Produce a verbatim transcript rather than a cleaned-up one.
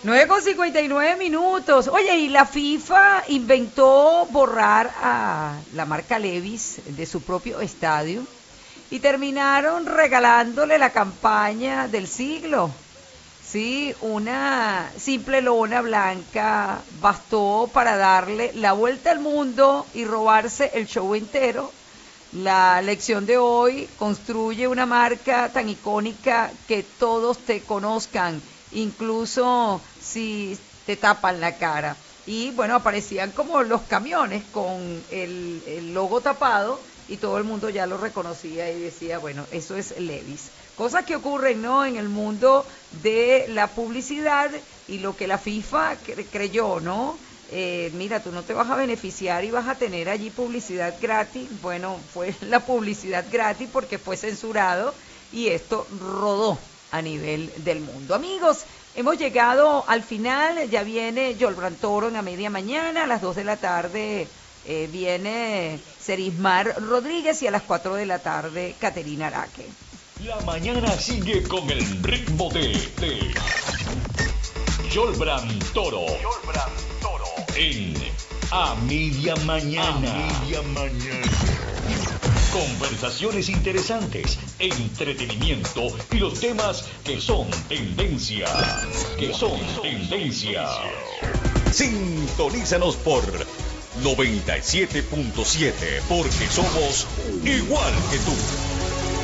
nueve con cincuenta y nueve minutos. Oye, y la FIFA inventó borrar a la marca Levi's de su propio estadio y terminaron regalándole la campaña del siglo. Sí, una simple lona blanca bastó para darle la vuelta al mundo y robarse el show entero. La lección de hoy: construye una marca tan icónica que todos te conozcan, incluso si te tapan la cara. Y bueno, aparecían como los camiones con el, el logo tapado y todo el mundo ya lo reconocía y decía, bueno, eso es Levi's. Cosas que ocurren, ¿no?, en el mundo de la publicidad, y lo que la FIFA cre- creyó, ¿no? Eh, mira, tú no te vas a beneficiar y vas a tener allí publicidad gratis. Bueno, fue la publicidad gratis porque fue censurado y esto rodó a nivel del mundo. Amigos, hemos llegado al final. Ya viene Yolbran Toro en a media mañana, a las dos de la tarde eh, viene Serismar Rodríguez y a las cuatro de la tarde Caterina Araque. La mañana sigue con el ritmo de, de Yolbran Toro. Yolbran Toro. En A Media Mañana. A Media Mañana. Conversaciones interesantes, entretenimiento y los temas que son tendencia. Que son tendencia. Sintonízanos por noventa y siete punto siete porque somos igual que tú.